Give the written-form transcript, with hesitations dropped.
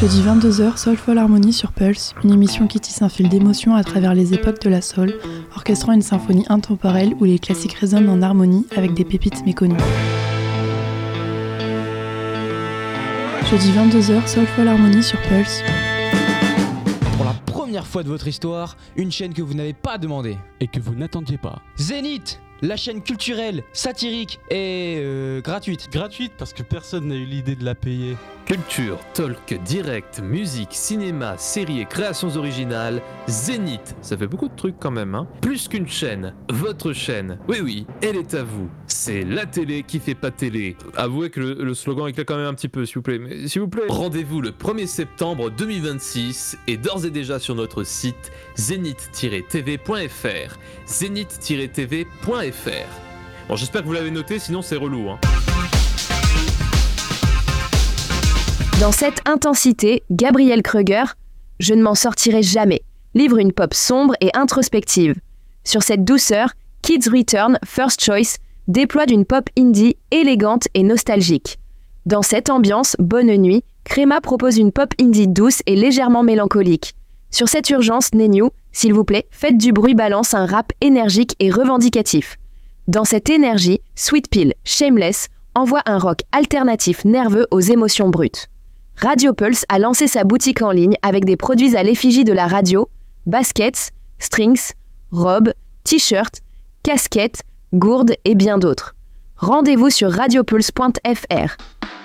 Jeudi 22h, Soulful Harmony sur Pulse, une émission qui tisse un fil d'émotions à travers les époques de la soul, orchestrant une symphonie intemporelle où les classiques résonnent en harmonie avec des pépites méconnues. Jeudi 22h, Soulful Harmony sur Pulse. Pour la première fois de votre histoire, une chaîne que vous n'avez pas demandé. Et que vous n'attendiez pas. Zénith, la chaîne culturelle, satirique et gratuite. Gratuite parce que personne n'a eu l'idée de la payer. Culture, talk, direct, musique, cinéma, séries et créations originales, Zénith, ça fait beaucoup de trucs quand même, hein. Plus qu'une chaîne, votre chaîne. Oui, elle est à vous. C'est la télé qui fait pas télé. Avouez que le slogan est quand même un petit peu, s'il vous plaît. Mais s'il vous plaît, rendez-vous le 1er septembre 2026 et d'ores et déjà sur notre site zénith-tv.fr. Zénith-tv.fr. Bon, j'espère que vous l'avez noté, sinon c'est relou, hein. Dans cette intensité, Gabriel Kruger, Je ne m'en sortirai jamais, livre une pop sombre et introspective. Sur cette douceur, Kids Return, First Choice, déploie d'une pop indie élégante et nostalgique. Dans cette ambiance, Bonne Nuit, Créma propose une pop indie douce et légèrement mélancolique. Sur cette urgence, Nenyu, s'il vous plaît, faites du bruit balance un rap énergique et revendicatif. Dans cette énergie, Sweet Pill, Shameless, envoie un rock alternatif nerveux aux émotions brutes. Radio Pulse a lancé sa boutique en ligne avec des produits à l'effigie de la radio, baskets, strings, robes, t-shirts, casquettes, gourdes et bien d'autres. Rendez-vous sur radiopulse.fr.